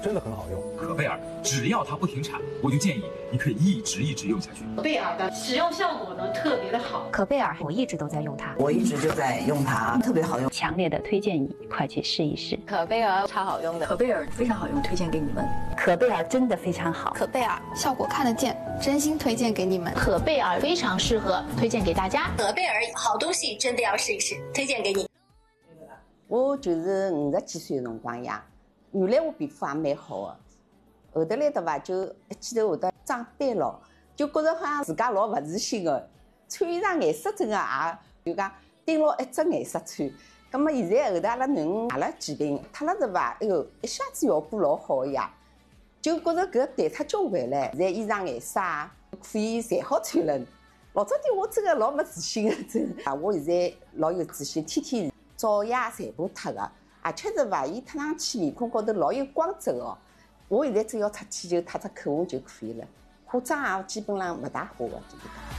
真的很好用。 可贝尔，只要它不停产，我就建议你可以一直用下去。 可贝尔的使用效果呢特别的好。 可贝尔我一直都在用它， 我一直就在用它，特别好用， 强烈的推荐你快去试一试。 可贝尔超好用的， 可贝尔非常好用，推荐给你们。 可贝尔真的非常好， 可贝尔效果看得见，真心推荐给你们。 可贝尔非常适合，推荐给大家。 可贝尔好东西，真的要试一试，推荐给你。 我就是50几岁的辰光呀，原来我皮肤也蛮好的，后头来的话就一记头会得长斑了，就觉着好像自家老勿自信的，穿衣裳颜色真的也就讲盯牢一只颜色穿。咁么现在后头阿拉囡恩买了几瓶，脱了是伐？哎哟，一下子效果老好呀，就觉着搿淡脱交关唻。现在衣裳颜色可以侪好穿了。老早点我真的老没自信的，真的。我现在老有自信，天天早夜全部脱的，而且是伐？伊脱上去面孔高头老有光泽哦。我现在只要出去就脱只口红就可以了，化妆也基本上勿大化的，基本上。